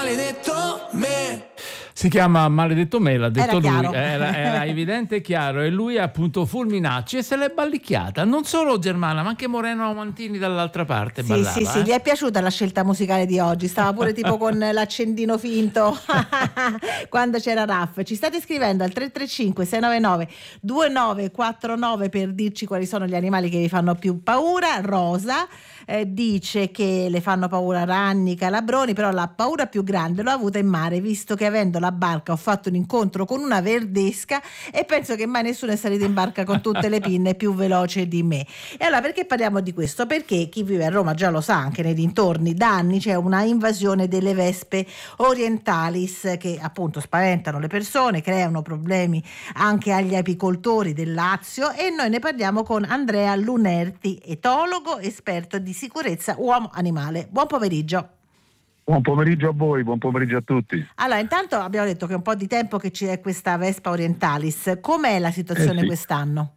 maledetto me. Si chiama Maledetto me, l'ha detto Era lui, chiaro. era evidente e chiaro, e lui appunto Fulminacci, e se l'è ballicchiata, non solo Germana ma anche Moreno Mantini dall'altra parte Sì, ballava. sì, gli è piaciuta la scelta musicale di oggi, stava pure tipo con l'accendino finto quando c'era Raff. Ci state scrivendo al 335 699 2949 per dirci quali sono gli animali che vi fanno più paura. Rosa dice che le fanno paura ragni, calabroni, però la paura più grande l'ho avuta in mare, visto che avendo la barca ho fatto un incontro con una verdesca e penso che mai nessuno è salito in barca con tutte le pinne più veloce di me. E allora perché parliamo di questo? Perché chi vive a Roma già lo sa, anche nei dintorni da anni c'è una invasione delle vespe orientalis che appunto spaventano le persone, creano problemi anche agli apicoltori del Lazio, e noi ne parliamo con Andrea Lunerti, etologo, esperto di sicurezza uomo-animale. Buon pomeriggio. Buon pomeriggio a voi, buon pomeriggio a tutti. Allora, intanto abbiamo detto che è un po' di tempo che c'è questa Vespa orientalis. Com'è la situazione Sì. quest'anno?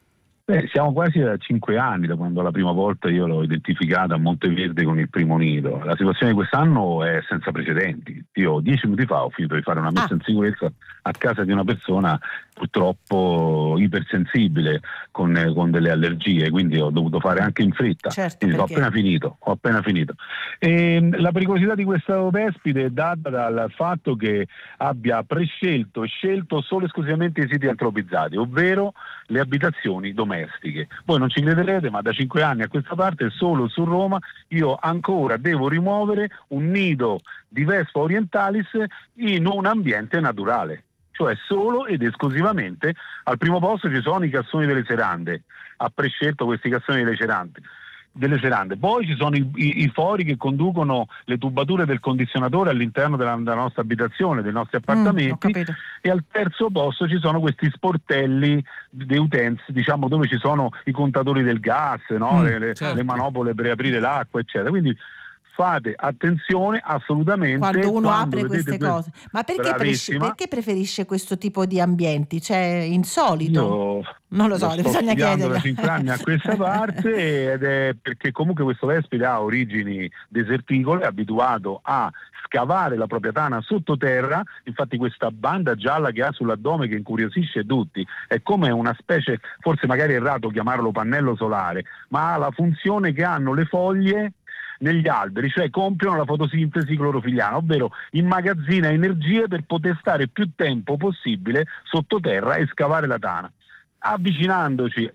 Siamo quasi a 5 anni da quando la prima volta io l'ho identificata a Monteverde con il primo nido. La situazione di quest'anno è senza precedenti. Io 10 minuti fa ho finito di fare una messa in sicurezza a casa di una persona purtroppo ipersensibile con delle allergie, quindi ho dovuto fare anche in fretta. Certo, quindi ho perché? appena finito. E la pericolosità di questo vespide è data dal fatto che abbia prescelto e scelto solo e esclusivamente i siti antropizzati, ovvero le abitazioni domestiche. Voi non ci crederete, ma da 5 anni a questa parte solo su Roma io ancora devo rimuovere un nido di Vespa orientalis in un ambiente naturale, cioè solo ed esclusivamente al primo posto ci sono i cassoni delle serande, ha prescelto questi cassoni delle serande. Poi ci sono i fori che conducono le tubature del condizionatore all'interno della nostra abitazione, dei nostri Ho appartamenti, capito. e al terzo posto ci sono questi sportelli di utenze, diciamo, dove ci sono i contatori del gas, no? Certo. Le manopole per aprire l'acqua, eccetera. Quindi fate attenzione assolutamente Quando uno apre vedete queste cose. Ma perché, Bravissima. perché preferisce questo tipo di ambienti? Cioè, insolito? Io Non lo so, sto bisogna studiando chiederlo. da 5 anni a questa parte, ed è perché comunque questo vespide ha origini deserticole, è abituato a scavare la propria tana sottoterra. Infatti questa banda gialla che ha sull'addome che incuriosisce tutti è come una specie, forse magari è errato chiamarlo pannello solare, ma ha la funzione che hanno le foglie negli alberi, cioè compiono la fotosintesi clorofiliana, ovvero immagazzina energie per poter stare più tempo possibile sottoterra e scavare la tana. Avvicinandosi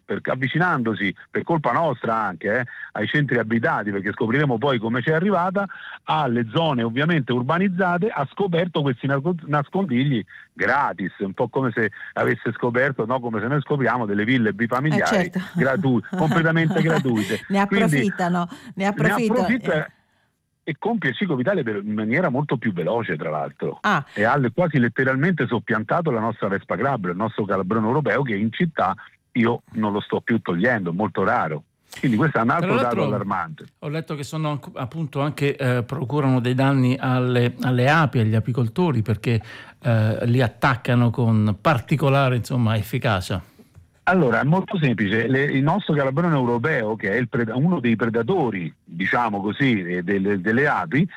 per colpa nostra anche ai centri abitati, perché scopriremo poi come c'è arrivata, alle zone ovviamente urbanizzate, ha scoperto questi nascondigli gratis, un po' come se avesse scoperto, no, come se noi scopriamo delle ville bifamiliari Certo. completamente gratuite. Ne approfittano. Ne approfitta e compie il ciclo vitale in maniera molto più veloce, tra l'altro, e ha quasi letteralmente soppiantato la nostra Vespa Crabber, il nostro calabrone europeo, che in città io non lo sto più togliendo, è molto raro. Quindi questo è un altro dato allarmante. Ho letto che sono appunto anche procurano dei danni alle api, agli apicoltori, perché li attaccano con particolare efficacia. Allora, è molto semplice. Il nostro calabrone europeo, che è uno dei predatori, diciamo così, delle api,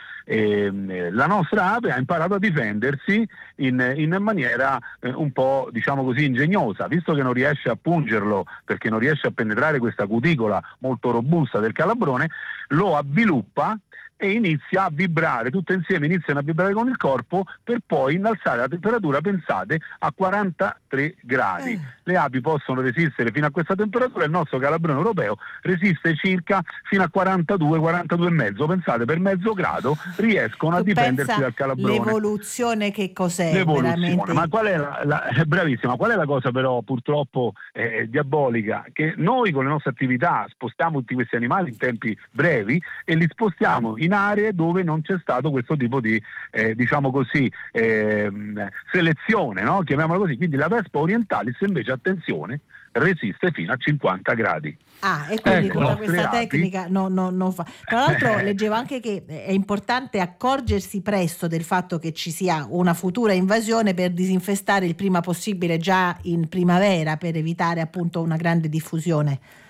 la nostra ape ha imparato a difendersi in maniera un po', diciamo così, ingegnosa. Visto che non riesce a pungerlo perché non riesce a penetrare questa cuticola molto robusta del calabrone, lo avviluppa e inizia a vibrare, tutte insieme iniziano a vibrare con il corpo, per poi innalzare la temperatura, pensate, a 43 gradi. Le api possono resistere fino a questa temperatura, il nostro calabrone europeo resiste circa fino a 42,5. Pensate, per mezzo grado riescono a difendersi dal calabrone. L'evoluzione che cos'è? L'evoluzione, Veramente? ma qual è bravissima, qual è la cosa però purtroppo diabolica? Che noi con le nostre attività spostiamo tutti questi animali in tempi brevi e li spostiamo in aree dove non c'è stato questo tipo di diciamo così selezione, no? Chiamiamola così. Quindi la Vespa orientalis invece, attenzione, resiste fino a 50 gradi. E quindi Ecco, tutta questa api. tecnica non fa. Tra l'altro leggevo anche che è importante accorgersi presto del fatto che ci sia una futura invasione per disinfestare il prima possibile già in primavera, per evitare appunto una grande diffusione.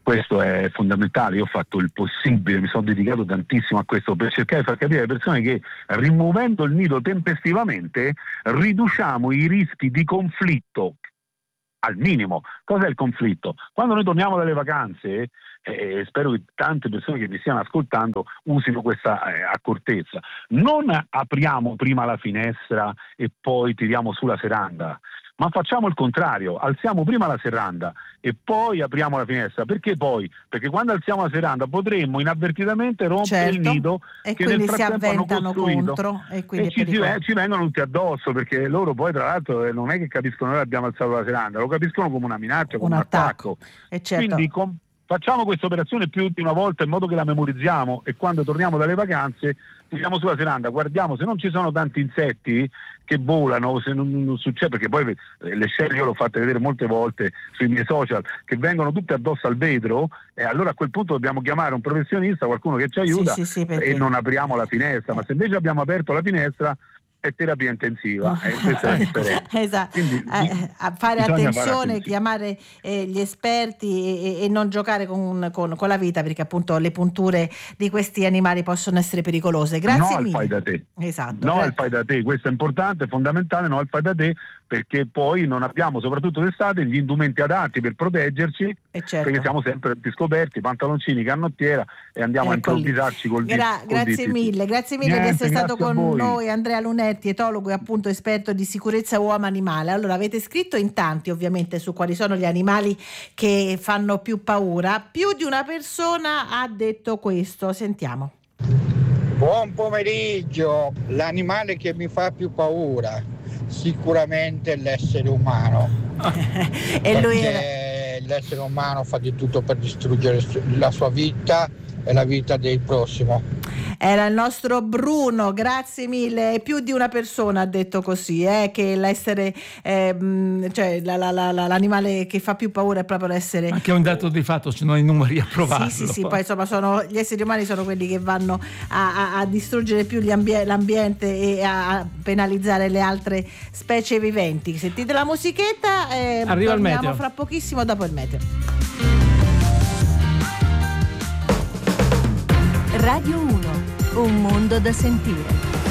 Questo è fondamentale, io ho fatto il possibile, mi sono dedicato tantissimo a questo per cercare di far capire alle persone che rimuovendo il nido tempestivamente riduciamo i rischi di conflitto al minimo. Cos'è il conflitto? Quando noi torniamo dalle vacanze, spero che tante persone che mi stiano ascoltando usino questa accortezza, non apriamo prima la finestra e poi tiriamo sulla serranda, ma facciamo il contrario, alziamo prima la serranda e poi apriamo la finestra. Perché poi? Perché quando alziamo la serranda potremmo inavvertitamente rompere il nido e che quindi nel frattempo si avventano hanno costruito contro e quindi ci vengono tutti addosso, perché loro poi tra l'altro non è che capiscono noi abbiamo alzato la serranda, lo capiscono come una minaccia, come un attacco. Certo. Quindi facciamo questa operazione più di una volta in modo che la memorizziamo e quando torniamo dalle vacanze tiriamo sulla serranda, guardiamo se non ci sono tanti insetti che volano, se non succede, perché poi le scene io l'ho fatte vedere molte volte sui miei social, che vengono tutte addosso al vetro, e allora a quel punto dobbiamo chiamare un professionista, qualcuno che ci aiuta, e non apriamo la finestra, ma se invece abbiamo aperto la finestra è terapia intensiva, questa è la differenza. Esatto. Quindi, a fare attenzione, chiamare gli esperti e non giocare con la vita, perché appunto le punture di questi animali possono essere pericolose. Grazie mille. No al fai da te. Esatto. No al fai da te, questo è importante, è fondamentale, no al fai da te, perché poi non abbiamo, soprattutto d'estate, gli indumenti adatti per proteggerci, perché siamo sempre più scoperti, pantaloncini, canottiera, e andiamo a improvvisarci col Grazie mille di essere stato con noi, Andrea Lunetti, etologo e appunto esperto di sicurezza uomo-animale. Allora, avete scritto in tanti ovviamente su quali sono gli animali che fanno più paura. Più di una persona ha detto questo, sentiamo. Buon pomeriggio. L'animale che mi fa più paura sicuramente è l'essere umano. L'essere umano fa di tutto per distruggere la sua vita e la vita del prossimo. Era il nostro Bruno, grazie mille. Più di una persona ha detto così, che l'essere, cioè l'animale che fa più paura è proprio l'essere. Anche un dato di fatto, sono i numeri a provarlo. Sì, poi insomma gli esseri umani sono quelli che vanno a distruggere più l'ambiente e a penalizzare le altre specie viventi. Sentite la musichetta, arriva il meteo. Torniamo fra pochissimo dopo il meteo. Radio 1, un mondo da sentire.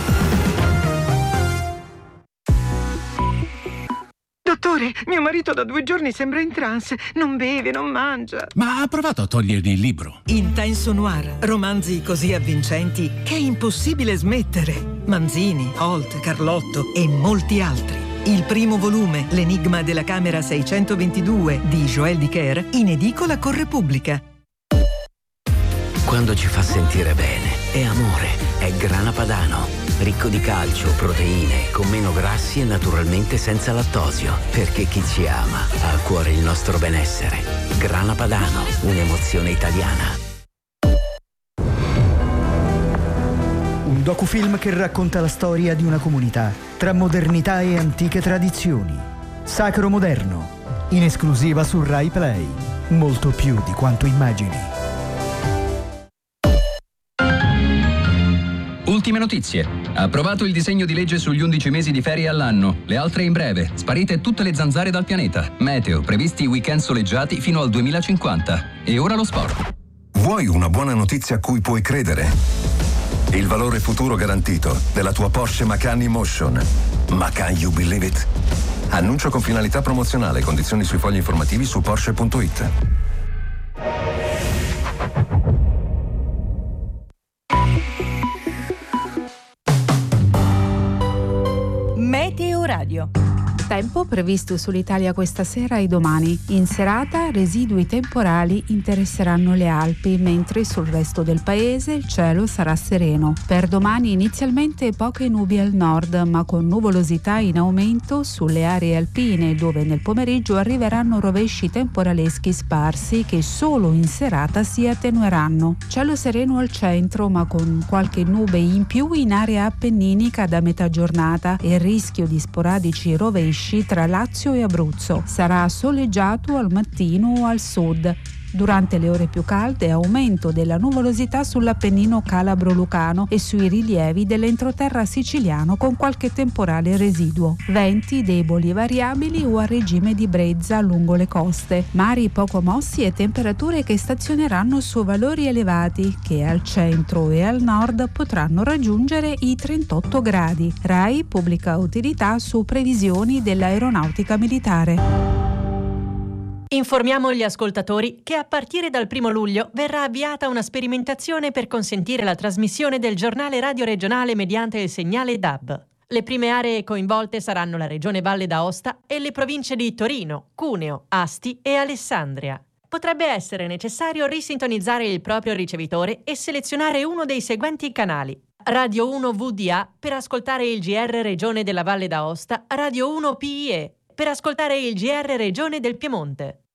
Dottore, mio marito da 2 giorni sembra in trance, non beve, non mangia. Ma ha provato a togliergli il libro? Intenso noir, romanzi così avvincenti che è impossibile smettere. Manzini, Holt, Carlotto e molti altri. Il primo volume, L'enigma della camera 622 di Joël Dicker, in edicola con Repubblica. Quando ci fa sentire bene, è amore, è Grana Padano. Ricco di calcio, proteine, con meno grassi e naturalmente senza lattosio. Perché chi ci ama ha a cuore il nostro benessere. Grana Padano, un'emozione italiana. Un docufilm che racconta la storia di una comunità tra modernità e antiche tradizioni. Sacro Moderno, in esclusiva su Rai Play. Molto più di quanto immagini. Ultime notizie. Approvato il disegno di legge sugli 11 mesi di ferie all'anno. Le altre in breve. Sparite tutte le zanzare dal pianeta. Meteo. Previsti weekend soleggiati fino al 2050. E ora lo sport. Vuoi una buona notizia a cui puoi credere? Il valore futuro garantito della tua Porsche Macan Emotion. Ma can you believe it? Annuncio con finalità promozionale. Condizioni sui fogli informativi su Porsche.it. Meteo Radio. Tempo previsto sull'Italia questa sera e domani. In serata residui temporali interesseranno le Alpi, mentre sul resto del paese il cielo sarà sereno. Per domani inizialmente poche nubi al nord, ma con nuvolosità in aumento sulle aree alpine, dove nel pomeriggio arriveranno rovesci temporaleschi sparsi che solo in serata si attenueranno. Cielo sereno al centro, ma con qualche nube in più in area appenninica da metà giornata e rischio di sporadici rovesci tra Lazio e Abruzzo. Sarà soleggiato al mattino o al sud. Durante le ore più calde aumento della nuvolosità sull'Appennino calabro-lucano e sui rilievi dell'entroterra siciliano con qualche temporale residuo. Venti deboli e variabili o a regime di brezza lungo le coste. Mari poco mossi e temperature che stazioneranno su valori elevati che al centro e al nord potranno raggiungere i 38 gradi. RAI pubblica utilità su previsioni dell'aeronautica militare. Informiamo gli ascoltatori che a partire dal 1 luglio verrà avviata una sperimentazione per consentire la trasmissione del giornale radio regionale mediante il segnale DAB. Le prime aree coinvolte saranno la Regione Valle d'Aosta e le province di Torino, Cuneo, Asti e Alessandria. Potrebbe essere necessario risintonizzare il proprio ricevitore e selezionare uno dei seguenti canali: Radio 1 VDA per ascoltare il GR Regione della Valle d'Aosta, Radio 1 PIE per ascoltare il GR Regione del Piemonte.